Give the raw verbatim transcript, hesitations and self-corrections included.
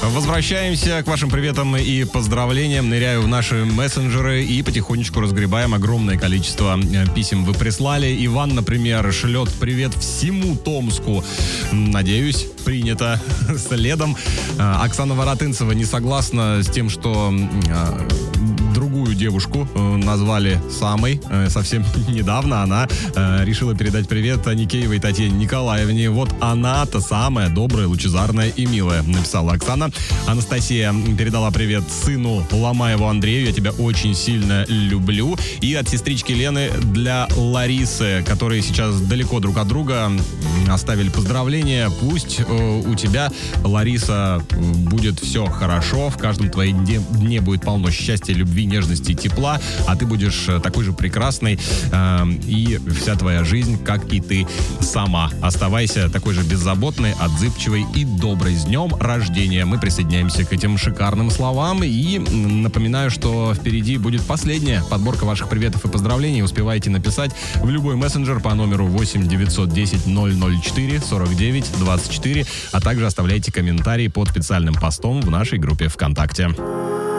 Возвращаемся к вашим приветам и поздравлениям. Ныряю в наши мессенджеры и потихонечку разгребаем огромное количество писем вы прислали. Иван, например, шлет привет всему Томску. Надеюсь, принято. Следом Оксана Воротынцева не согласна с тем, что другую девушку назвали самой. Совсем недавно она решила передать привет Аникеевой Татьяне Николаевне. Вот она-то самая добрая, лучезарная и милая, написала Оксана. Анастасия передала привет сыну Ломаеву Андрею. Я тебя очень сильно люблю. И от сестрички Лены для Ларисы, которые сейчас далеко друг от друга, оставили поздравления. Пусть э, у тебя, Лариса, будет все хорошо. В каждом твоем дне, дне будет полно счастья, любви, нежности и тепла. А ты будешь такой же прекрасной. Э, и вся твоя жизнь, как и ты сама. Оставайся такой же беззаботной, отзывчивой и доброй. С днем рождения! Мы присоединяемся к этим шикарным словам. И напоминаю, что впереди будет последняя подборка ваших приветов и поздравлений. Успевайте написать в любой мессенджер по номеру восемь девятьсот десять ноль ноль четыре сорок девять двадцать четыре, а также оставляйте комментарии под специальным постом в нашей группе ВКонтакте.